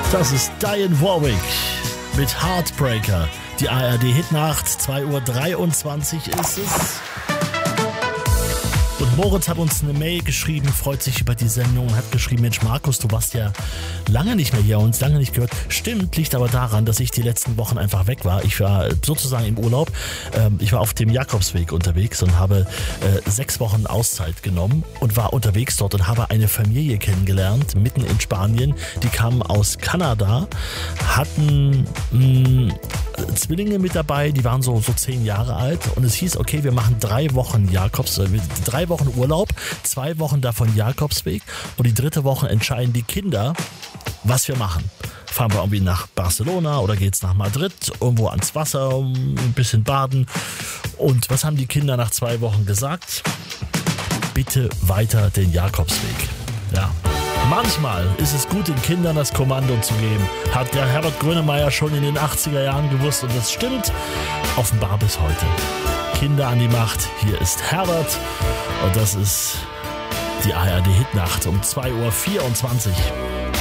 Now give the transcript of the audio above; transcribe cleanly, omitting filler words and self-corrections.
Das ist Diane Warwick mit Heartbreaker. Die ARD-Hitnacht, 2:23 Uhr ist es. Und Moritz hat uns eine Mail geschrieben, freut sich über die Sendung und hat geschrieben, Mensch Markus, du warst ja lange nicht mehr hier, uns lange nicht gehört. Stimmt, liegt aber daran, dass ich die letzten Wochen einfach weg war. Ich war sozusagen im Urlaub. Ich war auf dem Jakobsweg unterwegs und habe 6 Wochen Auszeit genommen und war unterwegs dort und habe eine Familie kennengelernt, mitten in Spanien. Die kamen aus Kanada, hatten Zwillinge mit dabei, die waren so 10 Jahre alt und es hieß, okay, wir machen 3 Wochen 3 Wochen Urlaub, 2 Wochen davon Jakobsweg und die 3. Woche entscheiden die Kinder, was wir machen. Fahren wir irgendwie nach Barcelona oder geht's nach Madrid, irgendwo ans Wasser, ein bisschen baden. Und was haben die Kinder nach 2 Wochen gesagt? Bitte weiter den Jakobsweg. Ja. Manchmal ist es gut, den Kindern das Kommando zu geben. Hat der Herbert Grönemeyer schon in den 80er Jahren gewusst und das stimmt offenbar bis heute. Kinder an die Macht, hier ist Herbert und das ist die ARD-Hitnacht um 2:24 Uhr.